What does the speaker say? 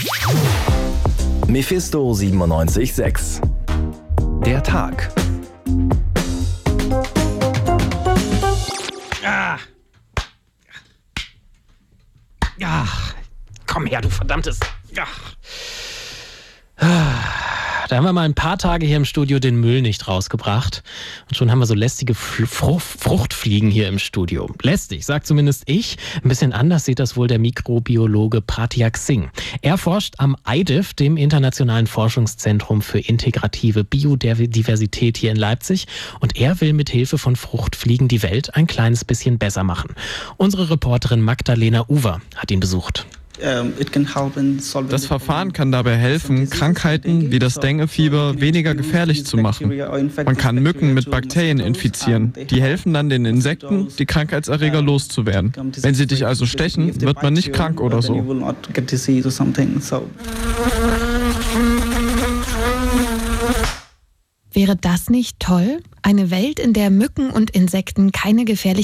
Mephisto 97.6. Der Tag. Komm her, du verdammtes. Da haben wir mal ein paar Tage hier im Studio den Müll nicht rausgebracht. Und schon haben wir so lästige Fruchtfliegen hier im Studio. Lästig, sagt zumindest ich. Ein bisschen anders sieht das wohl der Mikrobiologe Pratyak Singh. Er forscht am IDIF, dem Internationalen Forschungszentrum für integrative Biodiversität hier in Leipzig. Und er will mit Hilfe von Fruchtfliegen die Welt ein kleines bisschen besser machen. Unsere Reporterin Magdalena Uwer hat ihn besucht. Das Verfahren kann dabei helfen, Krankheiten wie das Denguefieber weniger gefährlich zu machen. Man kann Mücken mit Bakterien infizieren. Die helfen dann den Insekten, die Krankheitserreger loszuwerden. Wenn sie dich also stechen, wird man nicht krank oder so. Wäre das nicht toll? Eine Welt, in der Mücken und Insekten keine gefährlichen